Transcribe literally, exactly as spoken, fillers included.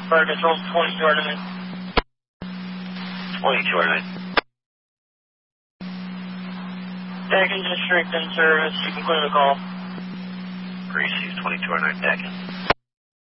Fire Control twenty-two R nine. twenty-two R nine. Deck engine strength in service. You can clear the call. Greasy, twenty-two R nine Deck.